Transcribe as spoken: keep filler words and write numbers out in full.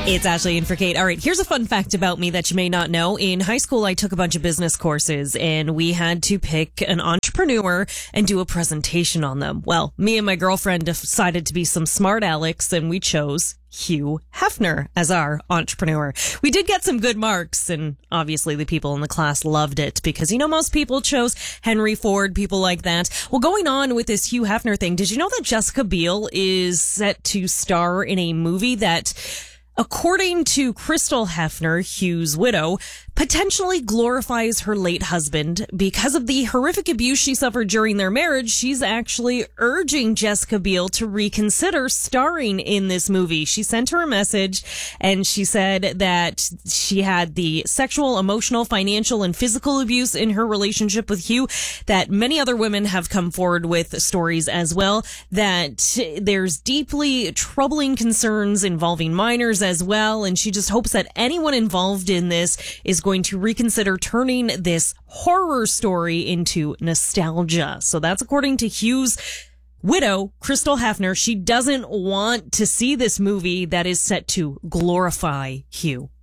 It's Ashley in for Kate. All right, here's a fun fact about me that you may not know. In high school, I took a bunch of business courses, and we had to pick an entrepreneur and do a presentation on them. Well, me and my girlfriend decided to be some smart Alex, and we chose Hugh Hefner as our entrepreneur. We did get some good marks, and obviously the people in the class loved it because, you know, most people chose Henry Ford, people like that. Well, going on with this Hugh Hefner thing, did you know that Jessica Biel is set to star in a movie that, according to Crystal Hefner, Hugh's widow, potentially glorifies her late husband because of the horrific abuse she suffered during their marriage? She's actually urging Jessica Biel to reconsider starring in this movie. She sent her a message and she said that she had the sexual, emotional, financial, and physical abuse in her relationship with Hugh, that many other women have come forward with stories as well, that there's deeply troubling concerns involving minors as well, and she just hopes that anyone involved in this is going to reconsider turning this horror story into nostalgia. So that's according to Hugh's widow, Crystal Hefner. She doesn't want to see this movie that is set to glorify Hugh.